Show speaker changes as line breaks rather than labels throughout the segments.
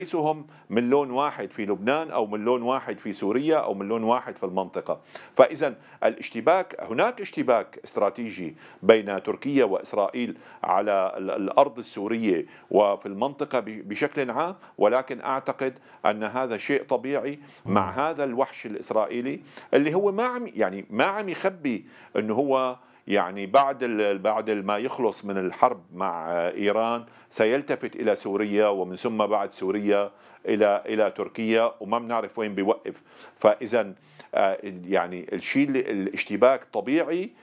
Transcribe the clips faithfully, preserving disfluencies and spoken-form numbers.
رئيسهم من لون واحد في لبنان أو من لون واحد في سوريا أو من لون واحد في المنطقة. فإذا الاشتباك، هناك اشتباك استراتيجي بين تركيا وإسرائيل على الأرض السورية وفي المنطقة بشكل عام، ولكن أعتقد أن هذا شيء طبيعي مع
إمم.
هذا الوحش الإسرائيلي اللي هو ما عم يعني ما عم يخبي أنه هو يعني بعد بعد ما يخلص من الحرب مع ايران سيلتفت الى سوريا، ومن ثم بعد سوريا الى الى تركيا، وما بنعرف وين بيوقف. فاذا آه، يعني الشيء الاشتباك طبيعي،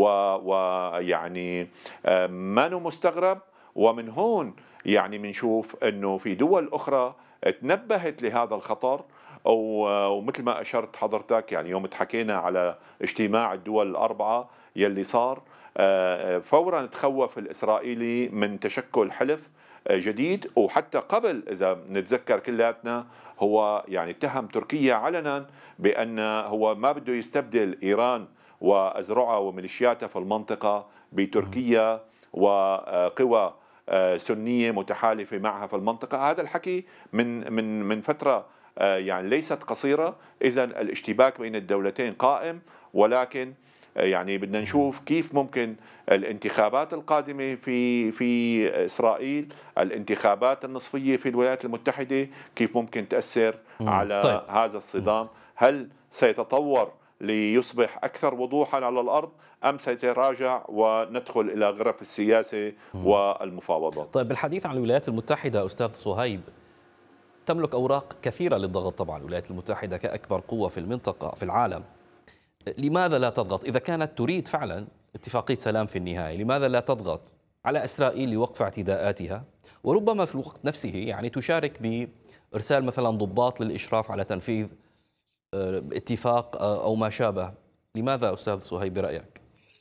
ويعني ما نو مستغرب. ومن هون يعني بنشوف انه في دول اخرى تنبهت لهذا الخطر، ومثل ما اشرت حضرتك يعني يوم تحكينا على اجتماع الدول الاربعه يلي صار، آه، فورا تخوف الإسرائيلي من تشكل حلف آه، جديد. وحتى قبل، إذا نتذكر كلياتنا، هو يعني اتهم تركيا علنا بأن هو ما بده يستبدل إيران وأزرعها وميليشياتها في المنطقة
إمم.
بتركيا وقوى آه، سنية متحالفة معها في المنطقة. هذا الحكي من من من فترة آه، يعني ليست قصيرة. إذا الاشتباك بين الدولتين قائم، ولكن يعني بدنا
إمم.
نشوف كيف ممكن الانتخابات القادمة في في إسرائيل، الانتخابات النصفية في الولايات المتحدة، كيف ممكن تأثر
إمم. طيب.
على هذا
إمم.
الصدام. هل سيتطور ليصبح أكثر وضوحا على الأرض، أم سيتراجع وندخل إلى غرف السياسة
إمم.
والمفاوضات؟
طيب، بالحديث عن الولايات المتحدة أستاذ صهيب، تملك أوراق كثيرة للضغط طبعًا الولايات المتحدة كأكبر قوة في المنطقة في العالم. لماذا لا تضغط إذا كانت تريد فعلا اتفاقية سلام في النهاية؟ لماذا لا تضغط على إسرائيل لوقف اعتداءاتها، وربما في الوقت نفسه يعني تشارك بإرسال مثلا ضباط للإشراف على تنفيذ آه، اتفاق آه، أو ما شابه؟ لماذا أستاذ صهيب برأيك؟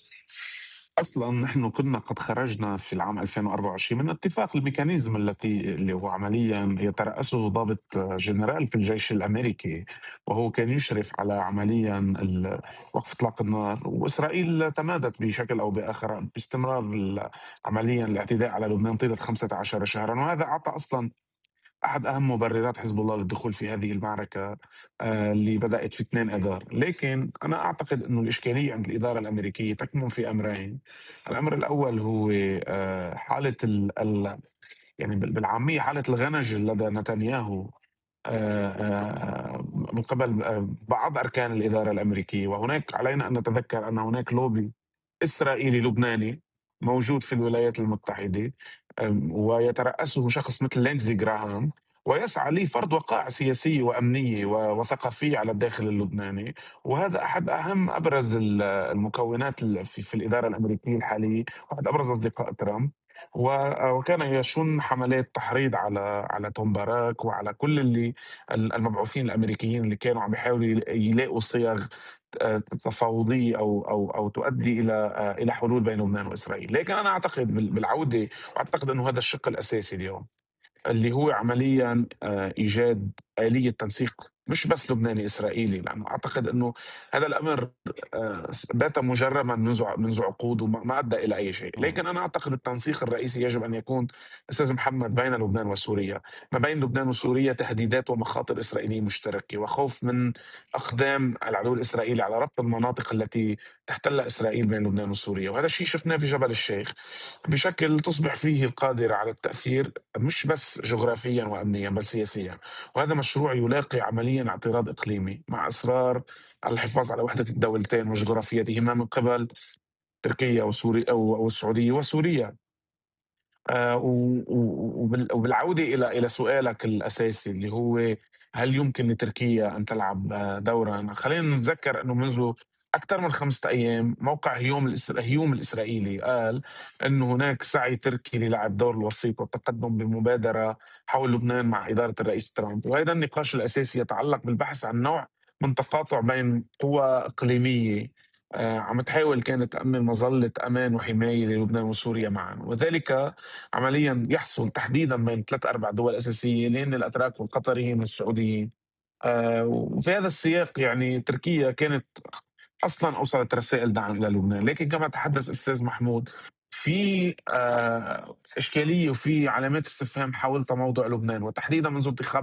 اصلا نحن كنا قد خرجنا في العام ألفين وأربعة وعشرين من اتفاق الميكانيزم التي اللي هو عمليا يترأسه ضابط جنرال في الجيش الامريكي، وهو كان يشرف على عمليا ال- وقف اطلاق النار. واسرائيل تمادت بشكل او باخر باستمرار ال- عمليا الاعتداء على لبنان طيله خمسة عشر شهرا، وهذا اعطى اصلا أحد أهم مبررات حزب الله للدخول في هذه المعركة آه، اللي بدأت في اثنين آذار. لكن أنا أعتقد أنه الإشكالية عند الإدارة الأمريكية تكمن في أمرين. الأمر الأول هو آه، حالة ال ال يعني بال- بالعامية حالة الغنج لدى نتنياهو آه، آه، من قبل آه، بعض أركان الإدارة الأمريكية. وهناك علينا أن نتذكر أن هناك لوبي إسرائيلي لبناني موجود في الولايات المتحدة، أم، ويترأسه شخص مثل لينزي جراهام، ويسعى لفرض وقائع سياسية وأمنية و- وثقافية على الداخل اللبناني. وهذا أحد أهم أبرز ال- المكونات ال- في, في الإدارة الأمريكية الحالية، واحد أبرز أصدقاء ترامب. و- وكان يشن حملات تحريض على على توم باراك وعلى كل اللي المبعوثين الامريكيين اللي كانوا عم يحاولوا يلاقوا صيغ آه، تفاوضيه او او او تؤدي الى آه، الى حلول بين لبنان واسرائيل. لكن انا اعتقد بال- بالعوده، واعتقد انه هذا الشق الاساسي اليوم اللي هو عمليا آه، ايجاد اليه تنسيق مش بس لبناني اسرائيلي، لانه اعتقد انه هذا الامر آه، بات مجرما منذ منذ عقود وما ما ادى الى اي شيء.
مم.
لكن انا اعتقد التنسيق الرئيسي يجب ان يكون، استاذ محمد، بين لبنان وسوريا. ما بين لبنان وسوريا تهديدات ومخاطر اسرائيليه مشتركه، وخوف من اقدام العدو الاسرائيلي على ربط المناطق التي تحتلها اسرائيل بين لبنان وسوريا. وهذا الشيء شفناه في جبل الشيخ بشكل تصبح فيه القادره على التاثير مش بس جغرافيا وامنيا بل سياسيا. وهذا مشروع يلاقي عمليا اعتراض اقليمي مع اصرار على الحفاظ على وحده الدولتين وجغرافيتهما من قبل تركيا وسوريا والسعوديه وسوريا. آه، و- و- وبال- وبالعودة إلى إلى سؤالك الأساسي اللي هو هل يمكن لتركيا أن تلعب آه، دورا؟ خلينا نتذكر أنه منذ أكثر من خمسة أيام موقع هيوم الإسرا... هيوم الإسرائيلي قال أنه هناك سعي تركي للعب دور الوسيط والتقدم بمبادرة حول لبنان مع إدارة الرئيس ترامب. وهذا النقاش الأساسي يتعلق بالبحث عن نوع من تقاطع بين قوى إقليمية آه، عم تحاول كانت تأمن مظلة أمان وحماية للبنان وسوريا معا، وذلك عمليا يحصل تحديدا بين ثلاث اربع دول اساسيه اللي هن الاتراك والقطريين والسعوديين. آه وفي هذا السياق يعني تركيا كانت اصلا اوصلت رسائل دعم الى لبنان. لكن كما تحدث استاذ محمود، في آه، إشكالية وفي علامات استفهام حول تموضع لبنان، وتحديدا منذ انتخاب